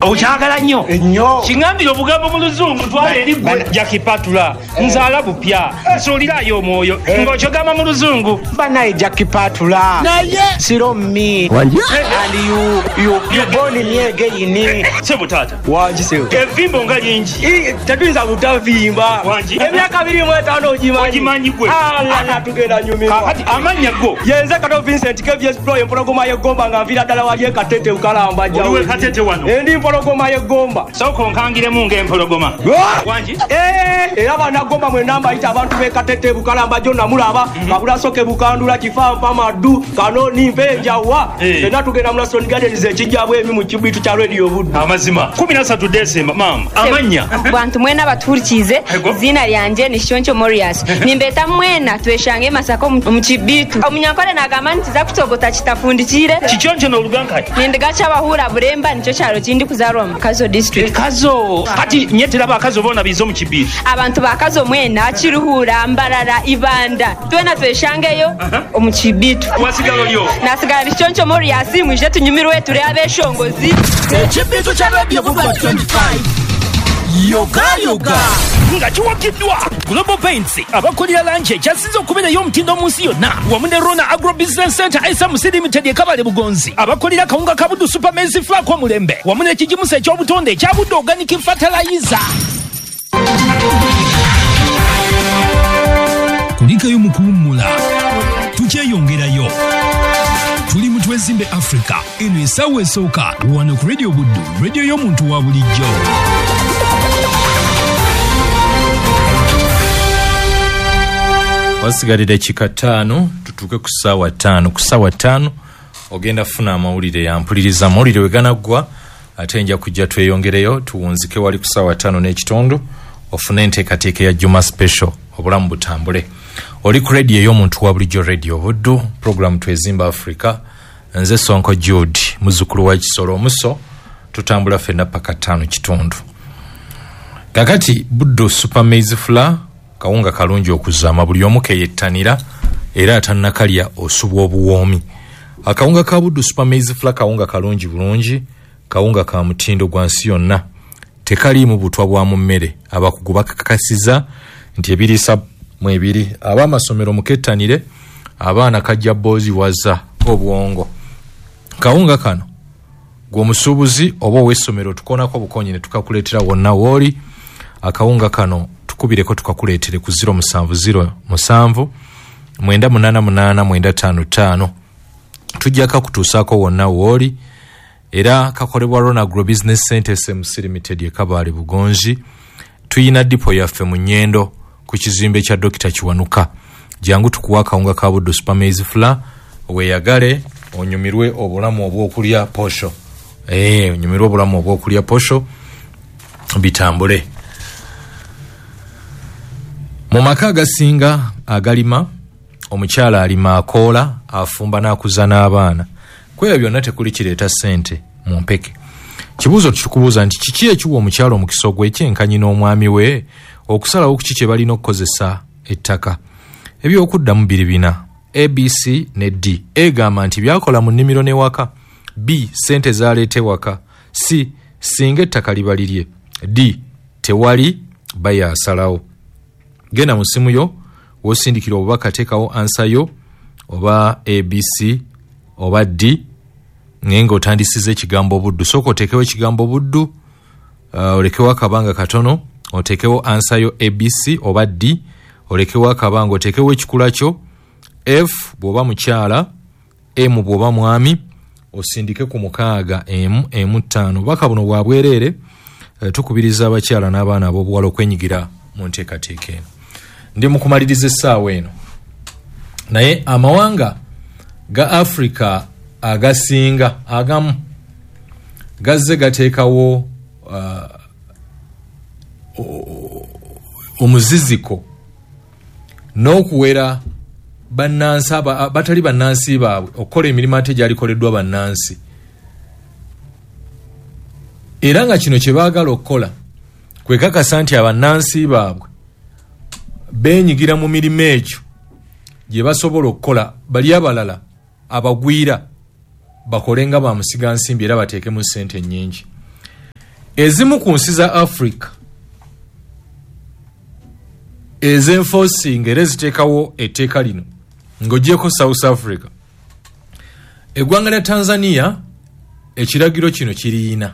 Okyagala nnyo. Kingambira obugambo mu luzungu twale eri gwe Jakipatula. Nzaala bupya. Nsuulirayo omwoyo. Ng'okyogamba mu luzungu. Banaye Jakipatula. Naye. Siro me. Wanji? And you born me again. Sebo tata. Wanji sebo. Evimbo nga lingi. Tetuyinza butavimba. Wanji. Emyaka 25 ogimanyi. Ogimanyi gwe. Ala tugenda nyumirwa. Kati amannya go. Yenze Kato Vincent KVS Pro empologoma y'eggomba nga nvira ddala wali Katete ukalamba jawe. Oliwe Katete wano. Endi empologoma y'eggomba. Soko nkangiremu ng'empologoma. Wanji. Era banagomba mwe namba ita abantu be Katete bukalamba jonna mulaba kabula soke bukandula kifampa madu kano nimpe njawa. Tena tugenda mu National Gardens ekijjabwe emi mu kibitu kya Radio Buddu. Amazima 13 December mama. Amanya. Bantu mwena baturikize zina lyanje ni Shoncho Morias. Nimbeta mwena tweshange Masako mu kibitu. Omunyankole nagamba nti za kutogota kitafundikire. Kikyoncho no lugankati. Nindiga cyabahura buremba nico cyaro kindi kuzarwa mu Kazo district. Kazo. Kati nyetera bakazo bona bizo mu kibitu. Abantu bakazo mwena kiruhura mbarara ibanda. Twena tweshangeyo mu kibitu. Wasigalo lyo. Nasigala Shoncho Morias mwije tunyumirwe ture abeshongozi. Ekibitu kya Radio Buddu 25. Yoga nga kiwakiddwa Global Paints abakolera lanche ekyasinze okubeerayo omutindo mu nsi yonna wamu ne Rona Agro Business Center SMC Limited ekabale Bugonzi abakolera kawunga ka Buddu Super Maize Flour Mulembe wamu n'ekigimusa ekyobutonde ekya Buddu Organic Fertilizer. Kulikayo mu kuwummula tukyeyongerayo tuli mu Twezimbe Africa eno essaawa esooka wano ku Radio Buddu radio y'omuntu wa bulijjo. Wasigalira ekika 5 tutuuke ku ssaawa 5. Ku ssaawa 5 ogenda funa amawulire yampuliriza amawulire weganaggwa ate nja kujja tweyongereyo tuwunzike wali ku ssaawa 5 n'ekitundu ofune enteekateeka ya Juma Special obulamu butambule. Oli ku radio y'omuntu wa bulijjo Radio Buddu program Twezimbe Africa. Nze Sonko Jude muzukulu wa Kisoro Muso tutambula fenna paka 5 kitundu. Kakati Buddu Super Maize Flour kawunga kalungi okuzaama buli omu keyettanira era atannakalya osubwa obuwoomi. Akawunga ka Buddu Super Maize Flour kawunga kalungi bulungi, kawunga ka mutindo gwa nsi yonna, tekaliimu butwa bwa mu mmere. Abakugu bakakasiza nti ebiriisa mu ebiri ab'amasomero mukettanire abaana kajja boozi waza obwongo. Kawunga kano gw'omusuubuzi oba ow'essomero tukonako bukonyi ne tukakuleetera wonna wooli. Akawunga kano tukubireko tukakuleetere ku 070 988 tujjaka kutuusaako wonna wooli. Era kakolebwa Rona Agro Business Center SMC Limited ekabale Bugonzi. Tuyina dipo yaffe mu Nnyendo ku kizimbe kya Dr. Kiwanuka. Jangu tukuwa akawunga ka Buddu Super Maize Flour weeyagale onyumirwe obulamu obw'okulya posho. Onyumirwe obulamu obw'okulya posho bitambule. Mu maka agasinga agalima omukyala alima akoola afumba n'akuza n'abaana. Kweyo byonna tekuli kireeta ssente mu mpeke. Kibuuzo tukubuuza nti kiki ekiwa omukyala omukisa ogw'ekyenkanyi n'omwami we okusalawo ku kiki kye balina okukozesa ettaka. Ebyokuddamu biri bina ABC ne D. Egamba nti byakola mu nnimiro n'ewaka. B. Ssente zaleeta ewaka. C. Singa ettaka libalirye. D. Tewali bayasalawo. Genda mu simu yo wosindikira obubaka teekawo ansa yo oba ABC oba D ngenga otandisiza ekigambo Buddu. Sooka oteekewo ekigambo Buddu, olekewo akabanga katono, oteekewo ansa yo ABC oba D, olekewo akabanga, oteekewo ekikula kyo F bw'oba mukyala, M bw'oba mwami, osindike ku 6 M5. Obubaka buno bwa bwereere tukubiriza abakyala n'abaana ab'obuwala okwenyigira mu nteekateeka eno. Ndi mu kumaliriza essaawa eno. Naye amawanga ga Africa agasinga agamu gazze gateekawo omuziziko n'okuwera bannansi batali bannansi baabwe okukola emirimu ate gyalikoleddwa bannansi. Era nga kino kye baagala okukola kwekakasa nti abannansi baabwe beenyigira mu mirimu egyo gye basobola okukola, bali abalala abagwira bakole nga bamusiga nsimbi era bateekemu ssente nnyingi. ezimu ku nsi za Africa ezenforcing era ziteekawo etteeka lino ng'ogyeko South Africa, eggwanga lya Tanzania ekiragiro kino kiriyina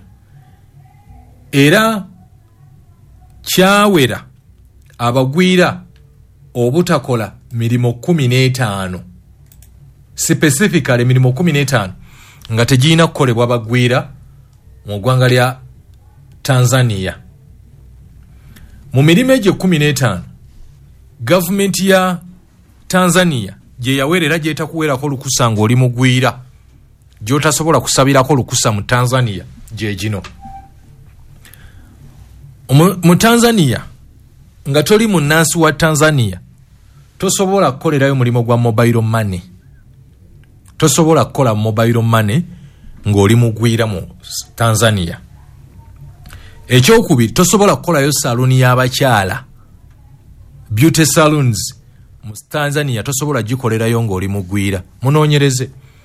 era kyawera abagwira obutakola mirimu 15 specifically mirimu 15 nga tegirina kukolebwa abagwira mu ggwanga lya Tanzania. Mu mirimu egyo 15 gavumenti ya Tanzania gye yaweerera gyetakuweerako lukusa ng'oli mugwira gy'otasobola kusabirako lukusa mu Tanzania gye gino. Mu Tanzania nga toli munnansi wa Tanzania tosobola kukolerayo mulimu gwa mobile money. Tosobola kukola mobile money ng'oli mugwira mu Tanzania. Ekyokubiri, tosobola kukolayo saluni y'abakyala, beauty salons mu Tanzania tosobola gikolerayo ng'oli mugwira. Munoonyereze.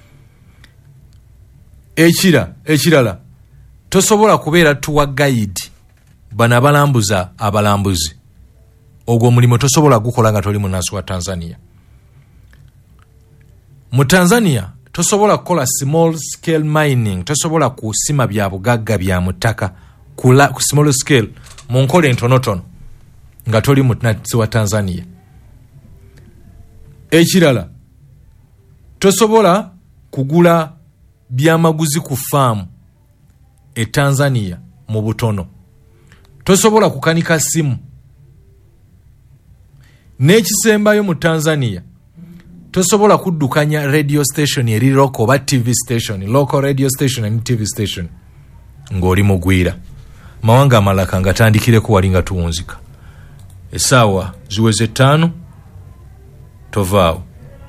Ekirala tosobola kubeera tour guide bana balambuza abalambuzi. Ogwo mulimu tosobola gukola nga toli munnansi wa Tanzania. Mu Tanzania tosobola kukola small scale mining, tosobola kusima bya bugagga bya mutaka ku small scale mu nkola entonotono nga toli munnansi wa Tanzania. Ekirala tosobola kugula byamaguzi ku farm e Tanzania mu butono. Tosobola kukanika simu. N'ekisembayo mu Tanzania tosobola kuddukanya radio station eri local oba TV station, local radio station and TV station ng'oli mugwira. Mawanga amalaka nga tandikireko wali nga tuwunzika. Essaawa ziweze 5 tovaawo.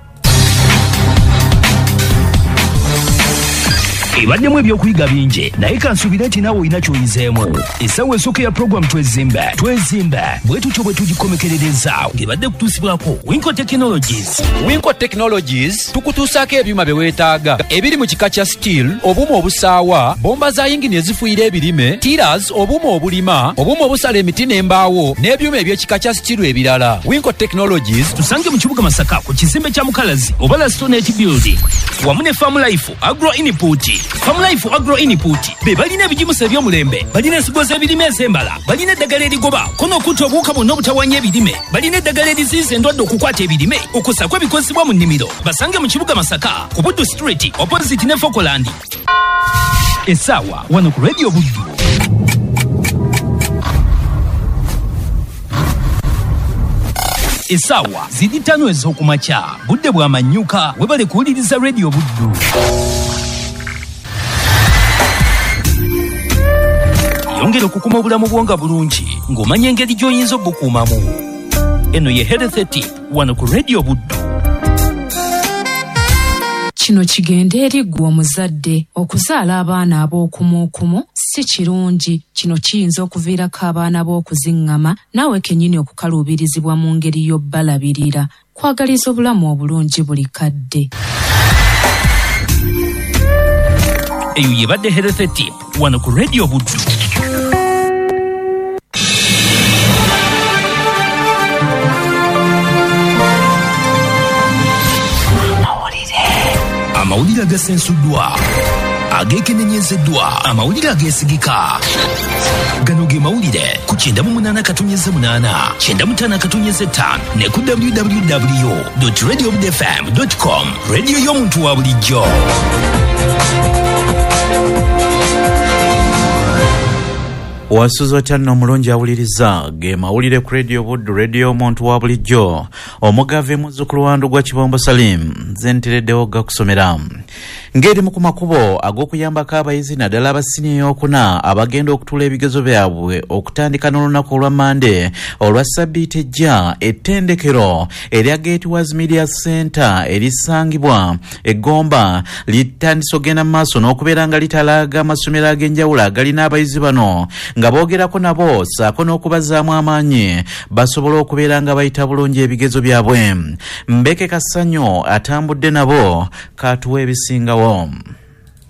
Ebaddemu ebyokuyiga bingi naye kansuubira nti naawe olina ky'oyizeemu. Essaawa esooka ya puroguramu twezimbe bwe tutyo bwe tugikomekerereza ng'ebadde kutuusibwako Winco Technologies. Winco Technologies tukutuusaako ebyuma bye weetaaga ebiri mu kika kya steel, obuuma obusaawa, bomba za yingini ezifuuyira ebirime, tiras, obuuma obulima, obuuma obusala emiti n'embaawo n'ebyuma eby'ekika kya steel ebirala. Winco Technologies tusange mu kibuga Masaka ku kizimbe kya Mukalazi oba Lastonate Building wamu ne Farm Life Agro Input. Farm Life Agro Input be balina ebijimusa eby'omulembe, balina ensigo z'ebirime ez'embala, balina eddagala erigoba kono okutta obuwuka bwonna obutawanya ebirime, balina eddagala eriziyiza endwadde okukwata ebirime okussako ebikozesebwa mu nnimiro. Basange mu kibuga Masaka ku Buddu Street opposite ne Fokoland. Essaawa wano ku Radio Buddu. Essaawa ziri 5 ez'okumakya budde bw'amanyuka webale kuwuliriza Radio Buddu. Yongera okukuma obulamu bwonga bulungi ng'omanya engeri gy'oyinza obukuumamu. Eno ye Health Tip wano ku Radio Buddu. Kino kigenda eri ggwe omuzadde. Okuzaala abaana ab'okumuukumu si kirungi. Kino kiyinza okuviirako abaana b'okuziŋŋama naawe kennyini okukaluubirizibwa mu ngeri y'obbalabirira. Kwagaliza obulamu obulungi buli kadde. Eyo yebadde Health Tip wano ku Radio Buddu. Amawulire agasensuddwa, agekenenyezeddwa, amawulire ageesigika. Gano ge mawulire ku 98.8, 95.5 ne ku www.radiobudfm.com. Radio y'omuntu wa bulijjo. Wasuzo tano mulonji awuliriza ge mawulire ku Radio Buddu, radio muntu wa bulijjo. Omugave muzzukulu wandu gwa Kibombo Salim zentereddewo gakusomera. Ngeri mu kumakubo ag'okuyambako abayizi naddala abasiniya ey'okuna abagenda okutuula ebigezo byabwe okutandika n'olunaku olwa Mande olwa Ssabbiiti ejja, ettendekero erya Gateway Media Center erisangibwa e Gomba litandise ogenda mu maaso n'okubeera nga litalaaga amasomero ag'enjawulo agalina abayizi bano nga boogerako nabo ssaako n'okubazaamu amaanyi basobole okubeera nga bayita bulungi ebigezo byabwe. Mbeke Kasanyo atambudde nabo katuwa ebisingawo.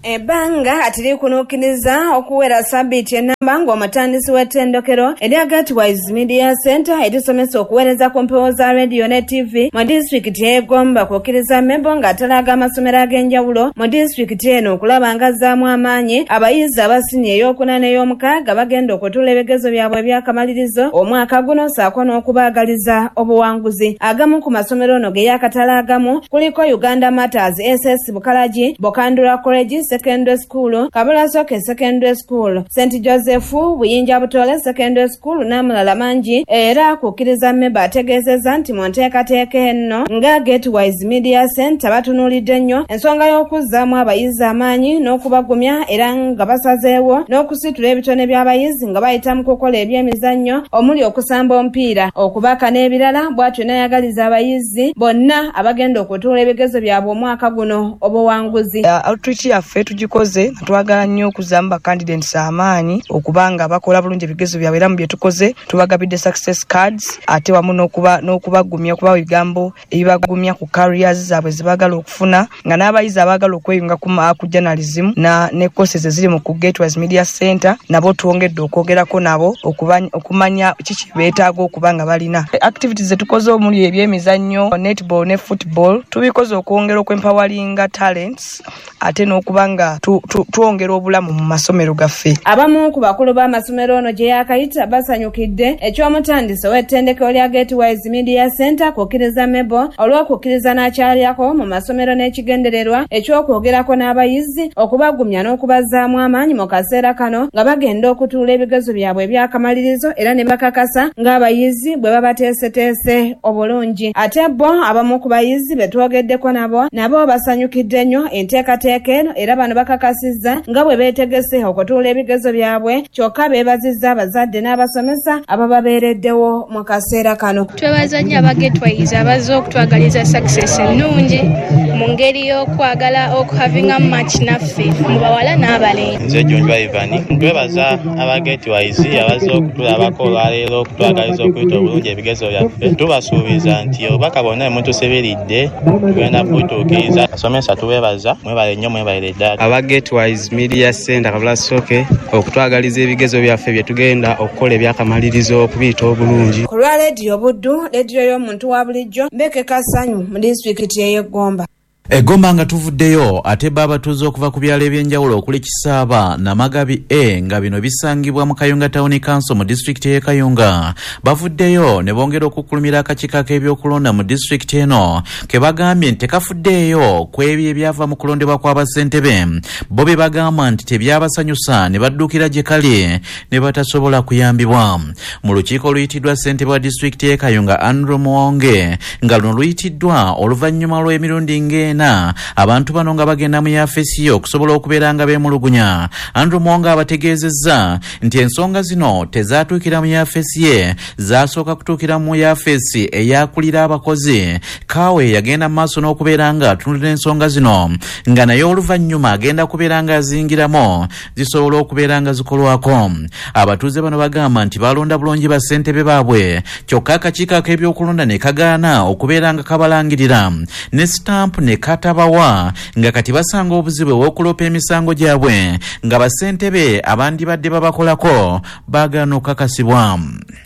Ebbanga atiri kunuukiriza okuwera sabbiiti ennamba ng'omutandisi w'ettendekero erya Gatewise Media Center erisomesa okuweereza ku mpewo za radio ne TV mu disitulikiti y'Egomba kukkiriza Mebo ng'atalaga amasomero ag'enjawulo mu disitulikiti eno okulaba ng'azzaamu amaanyi abayizi abasinye ey'okuna n'ey'omukaaga bagenda okutuula ebigezo byabwe eby'akamalirizo omwaka guno saako n'okubaagaliza obuwanguzi. Agamu ku masomero ono ge yaakatalagamu kuliko Uganda Matters SS Bukalaji, Bokandula College Secondary School, Kabula Soke Secondary School, St. Joseph Buyinja Butole Secondary School n'amalala mangi. Era kukkiriza Mebo ategeezezza nti mu nteekateeka eno nga Gatewise Media Center batunuulidde nnyo ensonga y'okuzzaamu abayizi amaanyi n'okubagumya era nga basazeewo n'okusitula ebitone by'abayizi nga bayita mu kukola ebyemizannyo omuli okusamba omupiira, okubaka n'ebirala. Bw'atyo n'ayagaliza abayizi bonna abagenda okutuula ebigezo byabwe omwaka guno obuwanguzi. Outreach yaffe tugikoze twagala nnyo okuzaamu bacandidates amaanyi okubanga bakola bulungi ebigezo byabwe era mu bye tukoze tubagabidde success cards ate wamu n'okubagumya okubawa ebigambo ebibagumya ku careers zaabwe zibagala okufuna nga n'abayizi abagala okweyunga ku journalism ne courses eziri mu ku Gatewise Media Center nabo twongedde okwogerako nabo okumanya kiki beetaaga okuba nga balina. Activities zetukoze omuli ebyemizannyo netball ne football tubikoze okwongera okwempawalinga talents ate n'okuba nga twongera obulamu mu masomero gaffe. Abamu ku bakulu b'amasomero ono gye yaakayita basanyukidde eky'omutandisi w'ettendekero lya Gatewise Media Center kukkiriza Mebo olw'okukkiriza n'akyalyako mu masomero n'ekigendererwa eky'okwogerako n'abayizi okubagumya n'okubazzaamu amaanyi mu kaseera kano nga bagenda okutuula ebigezo byabwe eby'akamalirizo era ne bakakasa ng'abayizi bwe babateeseteese obulungi. Ate bo abamu ku bayizi be twogeddeko nabo basanyukidde nnyo enteekateeka eno era bano bakakasizza nga bwe beetegese okutuula ebigezo byabwe kyokka beebazizza abazadde n'abasomesa abababeereddewo mu kaseera kano. Twebaza nnyo aba Gatewise abazze okutwagaliza success ennungi mu ngeri y'okwagala okuhavinga match naffe mu bawala n'abalenzi. Nze Junjwa Ivani twebaza aba Gatewise abazze okutulabako olwaleero okutwagaliza okuyita obulungi ebigezo byaffe. Tubasuubiza nti obubaka bwonna mutuseberidde tugenda kubutuukiriza. Abasomesa tubeebaza mwebale nnyo mwebale ddala. Aba Gatewise Media Center Kabula Soke okutwagaliza ebigezo byaffe bye tugenda okukola ebyakamalirizo okubiyita obulungi. Ku lwa leediyo Buddu, leediyo y'omuntu wa bulijjo, Mbeke Kasanyu mu disitulikiti y'Egomba. Egomba nga tuvuddeyo ate babatuuze okuva ku byalo ebyenjawulo okuli Kisaaba na Magabi nga bino bisangibwa mu Kayunga Town Council mu disitulikiti y'e Kayunga bavuddeyo ne bongera okukulumira akakiiko k'ebyokulonda mu disitulikiti eno ke bagambye nti tekafuddeeyo ku ebyo ebyava mu kulondebwa kw'abasentebe bo be bagamba nti tebyabasanyusa ne baddukira gye kali ne batasobola kuyambibwa. Mu lukiiko oluyitiddwa ssentebe wa disitulikiti y'e Kayunga Andrew Muwonge nga luno luyitiddwa oluvannyuma lw'emirundi ng'ena abantu bano nga bagenda mu yafeesi ye okusobola okubeera nga beemulugunya. Andrew Muwonge abategeezezza nti ensonga zino tezaatuukira mu yafeesi ye, zaasooka kutuukira mu yafeesi eyakulira abakozi. Kaawe yagenda mu maaso n'okubeera nga atunulira ensonga zino nga naye oluvannyuma agenda kubeera nga azingiramu zisobola okubeera nga zikolwako. Abatuuze bano bagamba nti balonda bulungi bassentebe baabwe kyokka akakiiko ak'ebyokulonda ne kagaana okubeera nga kabalangirira ne stamp ne katabawa nga kati basanga obuzibu obw'okuloopa emisango gyabwe nga bassentebe abandibadde babakolako baagaana okukakasibwa.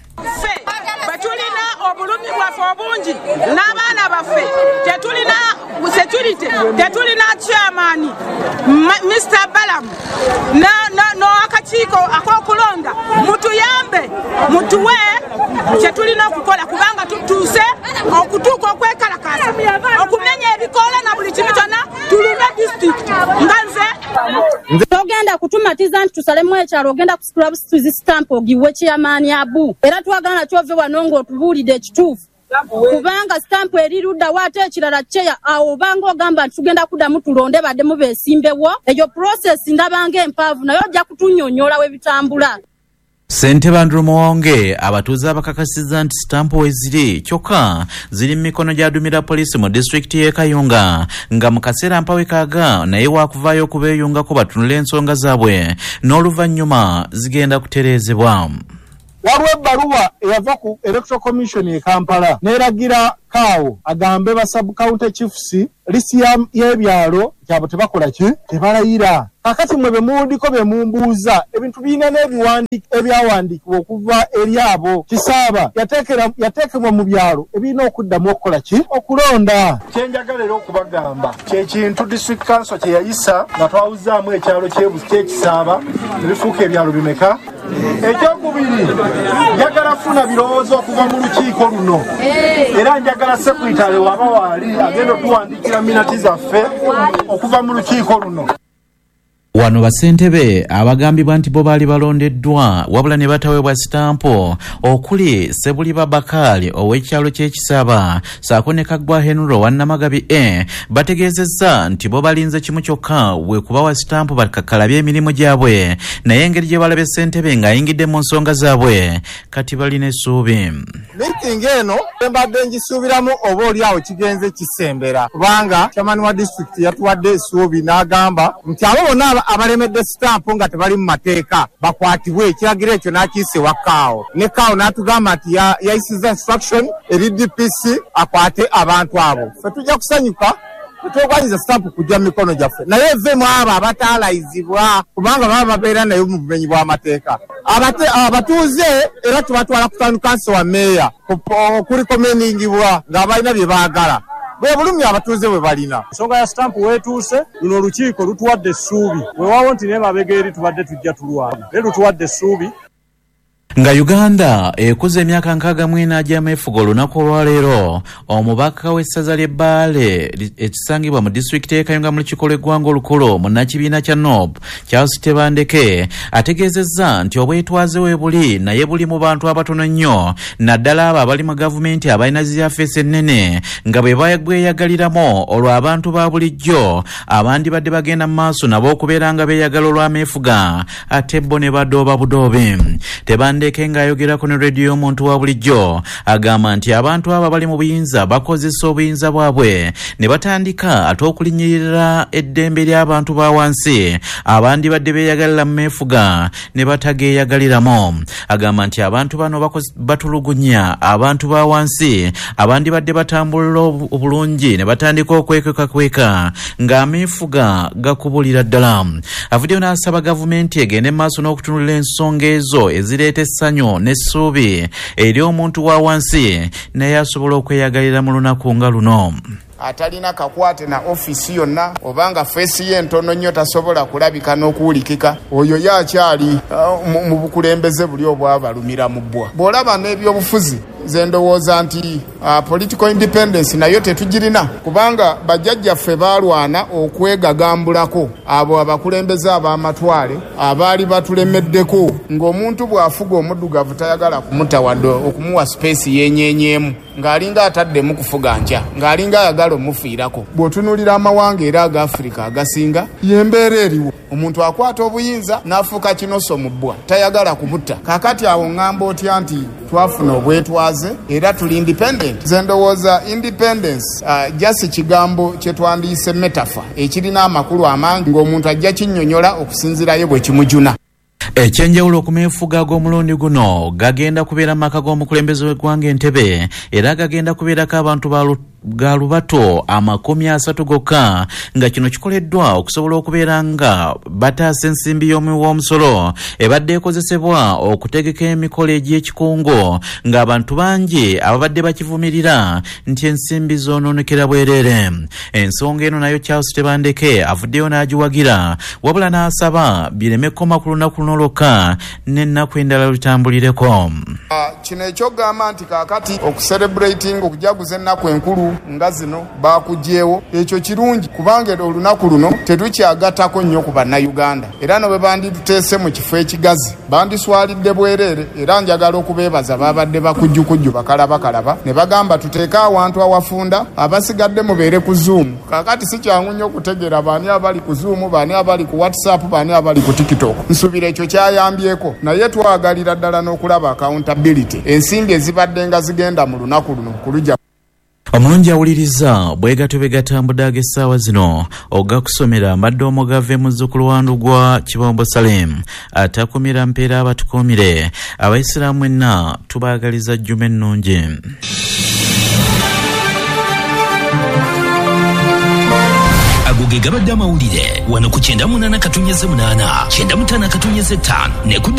Betulina obulumi bwaffe obungi n'abaana baffe tetulina security tetulina chairman Mr. Balam no akakiiko ak'okulonda mutuyambe mutuwe kyetulina okukola kubanga tutuuse okutuuka okwekalakasa okumenya ebikoola na buli kimu kyonna tulume district nga nze togenda kutumatiza nti tusalemu ekyalo ogenda kusikula busituzi stamp ogiwe chairman abu era twagana kyove wano ng'otubuulidde ekituufu kubanga stamp erirudda waate ekirala kyeya awo obanga ogamba nti tugenda kuddamu tulonde baddemu beesimbewo eyo process ndabanga empaavu naye ojja kutunnyonnyola we bitambula. Ssentebe Andrew Muwonge abatuuze abakakasizza nti stamp weziri kyokka ziri mu mikono gy'adumira poliisi mu disitulikiti y'e Kayunga nga mu kaseera mpawe kaaga naye waakuvaayo okubeeyungako batunule ensonga zaabwe n'oluvannyuma zigenda kutereezebwa. waliwo ebbaluwa eyava ku electoral commission e Kampala n'eragira kaawo agambe ba sub county chiefs lisi y'ebyalo kyabo tebakola ki tebalayira. Kakati mwe bemuwundiko bemumbuuza ebintu birina ebyawandiikibwa okuva eri abo Kisaaba yateekebwa mu byalo ebirina okuddamu okukola ki okulonda. Kyenjagala era okubagamba kyekintu district council kye yayisa nga twawuzaamu ekyalo ky'Ekisaaba ebifuuka ebyalo bimeka. Ekyokubiri njagala funa birowoozo okuva mu lukiiko luno era njagala sekretary waba waali agenda okuwandiikira minati zaffe okuva mu lukiiko luno. Wano basentebe abagambibwa nti bo baali balondeddwa wabula ne bataweebwa sitampo okuli Sebuliba Bakali ow'ekyalo ky'Ekisaaba saako ne Kaggwa Henry Wannamagabi bategeezezza nti bo balinze kimu kyokka we kubawa sitampo bakakalabye emirimu gyabwe naye engeri gye balabye ssentebe ng'ayingidde mu nsonga zaabwe kati balina essuubi. Meeting eno mbadde ngisuubiramu oba oli awo kigenze kisembera kubanga chairman wa district yatuwadde essuubi n'agamba nti abo bonna abalemedde stamp nga tebali mu mateeka bakwatibwe. Ekiragiro ekyo n'akiyise wa Kaawo ne Kaawo n'atugamba nti yayisiza instruction eri DPC akwate abantu abo. Ffe tujja kusanyuka twegwanyiza stamp kujja mu mikono gyaffe naye evemu abo abatalayizibwa kubanga baba babeera naye mu bumenyi bw'amateeka. Abatuuze era tubatwala ku town council wa meeya okuli komeningibwa ng'abalina bye baagala bwe bulumi abatuuze bwe balina. Ensonga ya stamp weetuuse luno olukiiko lutuwadde essuubi weewaawo nti naye mabega eri tubadde tujja tulwana naye lutuwadde essuubi. Nga Uganda ekuza emyaka 64 ag'ameefuga olunaku olwaleero omubaka w'essaza ly'Ebbaale ekisangibwa mu disitulikiti y'e Kayunga mu lukiiko lw'eggwanga olukulu munnakibiina kya NOB Charles Tebandeke ategeezezza nti obwetwaze we buli naye buli mu bantu abatono nnyo naddala abo abali mu gavumenti abalina ziyafeesi ennene nga bwe beeyagaliramu olwo abantu ba bulijjo abandi badde bagenda mu maaso nabo okubeera nga beeyagala olw'ameefuga ate bo ne badooba budoobi. Tebandeke ng'ayogerako ne rediyo omuntu wa bulijjo agamba nti abantu abo bali mu buyinza bakozesa obuyinza bwabwe ne batandika ate okulinyirira eddembe ly'abantu ba wansi abandi badde beeyagalira mu meefuga ne batageeyagaliramu. Agamba nti abantu bano batulugunya abantu ba wansi abandi badde batambulira obulungi ne batandika okwekekakweka ng'ameefuga gakubulira ddala. Avuddeyo n'asaba gavumenti egende maaso n'okutunulira ensonga ezo ezireeta essanyu n'essuubi eri omuntu wa wansi naye asobola okweyagalira mu lunaku nga luno. Atalina kakwate na ofisi yonna obanga feesi ye ntono nnyo tasobola kulabika n'okuwulikika oyo yakyali mu bukulembeze buli obwabalumira mu bbwa. Bw'olaba n'ebyobufuzi ze ndowooza nti political independence nayo tetugirina kubanga bajjajjaffe baalwana okwegagambulako abo abakulembeze ab'amatwale abaali batulemeddeko ng'omuntu bw'afuga omuddugavu tayagala kumutta wadde okumuwa space yenyenyeemu ng'alinga ataddemu kufuga nkya ng'alinga ayagala omufiirako. Bw'otunuulira amawanga era aga Afrika agasinga y'embeera eriwo omuntu akwata obuyinza n'afuuka kinoso mu bbwa tayagala kumutta. Kaakati awo ŋŋamba otya nti twafuna obwetwaze era tuli independent. Ze ndowooza independence jasi kigambo kye twandiyise metafa ekirina amakulu amangi ng'omuntu ajja kinnyonnyola okusinziirayo bwe kimujuna. Ekyenjawulo okumeefuga ag'omulundi guno gagenda kubeera mu maka g'omukulembeze w'eggwanga Entebbe era gagenda kubeerako abantu ga lubato 30 gokka nga kino kikoleddwa okusobola okubeera nga bataasa ensimbi y'omusolo ebadde ekozesebwa okutegeka emikolo egy'ekikungo ng'abantu bangi ababadde bakivumirira nti ensimbi zoonoonekera bwereere. Ensonga eno nayo Charles Tebandeke avuddeyo n'agiwagira wabula n'asaba bireme kkoma ku lunaku luno lwokka n'ennaku endala lutambulireko. Kino ekyogamba nti kaakati okucelebrating okujaguza ennaku enkulu nga zino baakugyewo ekyo kirungi kubanga olunaku luno tetukyagattako nnyo ku bannayuganda era no bwe bandituteese mu kifo ekigazi bandiswalidde bwereere era njagala okubeebaza babadde bakujjukujju bakalaba ne bagamba tuteeke awantu awafunda abasigadde mubeere ku Zoom. Kaakati si kyangu nnyo okutegeera baani abali ku Zoom baani abali ku WhatsApp baani abali ku TikTok. Nsuubira ekyo kyayambyeko naye twagalira ddala n'okulaba accountability ensimbi ezibadde nga zigenda mu lunaku luno kulujja. omulungi awuliriza bwegatyo begatambudde ag'essaawa zino ogakusomera mbadde omugave muzzukulu wandu gwa Kibombo Salim atakumira mpeera abatukumire abaisiraamu mwenna tubaagaliza jjuma ennungi. Agoge gabadde amawulire wano ku 98.8 95 ne ku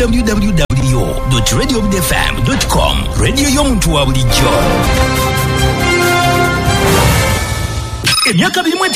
www.radiobudfm.com radio y'omuntu wa bulijjo. Emyaka 21